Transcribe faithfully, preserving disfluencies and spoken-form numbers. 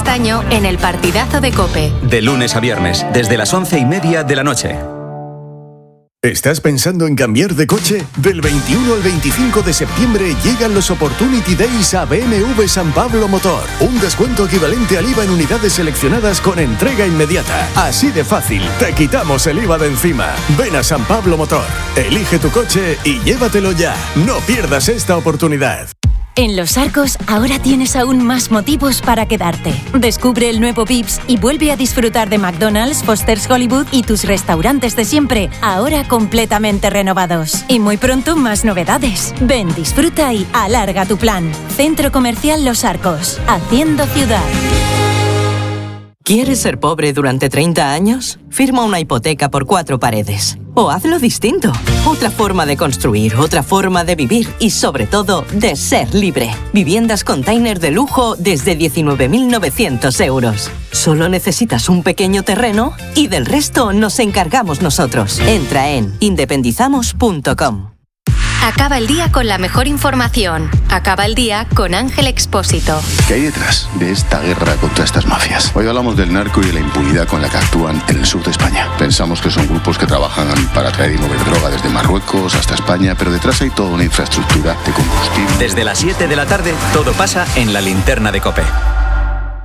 Castaño en el partidazo de COPE. De lunes a viernes, desde las once y media de la noche. ¿Estás pensando en cambiar de coche? Del veintiuno al veinticinco de septiembre llegan los Opportunity Days a B M W San Pablo Motor. Un descuento equivalente al I V A en unidades seleccionadas con entrega inmediata. Así de fácil, te quitamos el I V A de encima. Ven a San Pablo Motor, elige tu coche y llévatelo ya. No pierdas esta oportunidad. En Los Arcos ahora tienes aún más motivos para quedarte. Descubre el nuevo Vips y vuelve a disfrutar de McDonald's, Foster's Hollywood y tus restaurantes de siempre, ahora completamente renovados. Y muy pronto más novedades. Ven, disfruta y alarga tu plan. Centro Comercial Los Arcos, haciendo ciudad. ¿Quieres ser pobre durante treinta años? Firma una hipoteca por cuatro paredes. O hazlo distinto. Otra forma de construir, otra forma de vivir y, sobre todo, de ser libre. Viviendas container de lujo desde diecinueve mil novecientos euros. Solo necesitas un pequeño terreno y del resto nos encargamos nosotros. Entra en independizamos punto com. Acaba el día con la mejor información. Acaba el día con Ángel Expósito. ¿Qué hay detrás de esta guerra contra estas mafias? Hoy hablamos del narco y de la impunidad con la que actúan en el sur de España. Pensamos que son grupos que trabajan para traer y mover droga desde Marruecos hasta España, pero detrás hay toda una infraestructura de combustible. Desde las siete de la tarde, todo pasa en la linterna de COPE.